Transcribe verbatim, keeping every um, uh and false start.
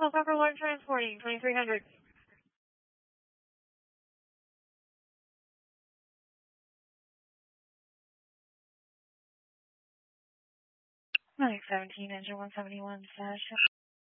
Helicopter one transporting, twenty-three hundred. nine seventeen, engine one seventy-one, slash.